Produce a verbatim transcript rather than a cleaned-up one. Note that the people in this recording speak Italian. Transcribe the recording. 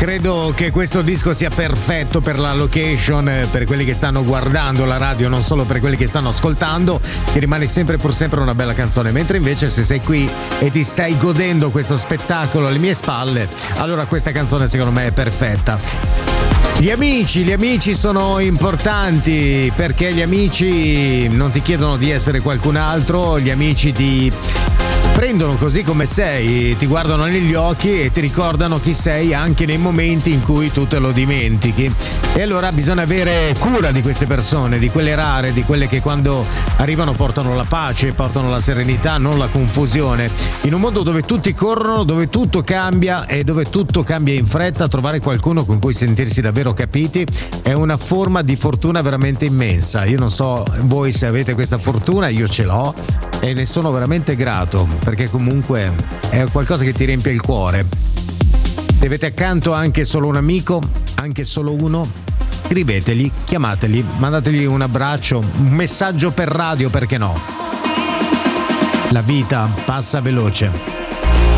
Credo che questo disco sia perfetto per la location, per quelli che stanno guardando la radio, non solo per quelli che stanno ascoltando, che rimane sempre pur sempre una bella canzone. Mentre invece se sei qui e ti stai godendo questo spettacolo alle mie spalle, allora questa canzone secondo me è perfetta. Gli amici, gli amici sono importanti, perché gli amici non ti chiedono di essere qualcun altro, gli amici ti prendono così come sei, ti guardano negli occhi e ti ricordano chi sei anche nei momenti in cui tu te lo dimentichi. E allora bisogna avere cura di queste persone, di quelle rare, di quelle che quando arrivano portano la pace, portano la serenità, non la confusione. In un mondo dove tutti corrono, dove tutto cambia e dove tutto cambia in fretta, trovare qualcuno con cui sentirsi davvero capiti è una forma di fortuna veramente immensa. Io non so voi se avete questa fortuna, io ce l'ho e ne sono veramente grato, perché comunque è qualcosa che ti riempie il cuore. Se avete accanto anche solo un amico, anche solo uno, scrivetegli, chiamateli, mandategli un abbraccio, un messaggio per radio, perché no? La vita passa veloce.